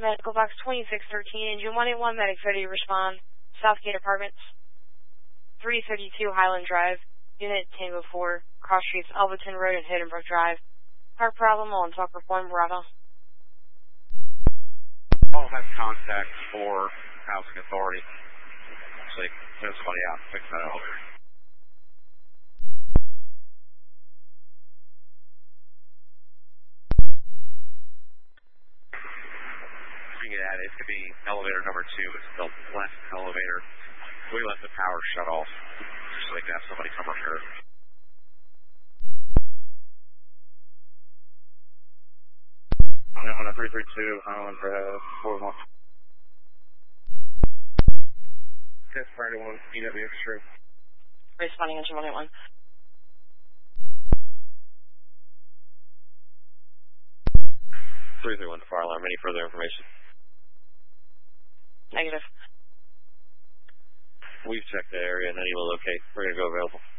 Medical Box 2613, Engine 181, Medic 30, respond. Southgate Apartments, 332 Highland Drive, Unit Tango 4, Cross Streets, Alberton Road and Hiddenbrook Drive. Park problem, all on talk reform, Bravo. All have contact for housing authority. Actually, send somebody out, fix that elevator. It could be elevator number 2. It's the left elevator. We let the power shut off, just so they can have somebody come repair it. On a 332, Highland Drive, 41. Test for anyone, EWX true. Responding engine 181. 331 fire alarm. Any further information? Negative. We've checked the area and any will locate. We're going to go available.